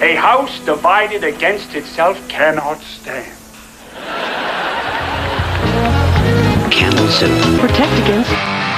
A house divided against itself cannot stand. Campbell Soup. Protect against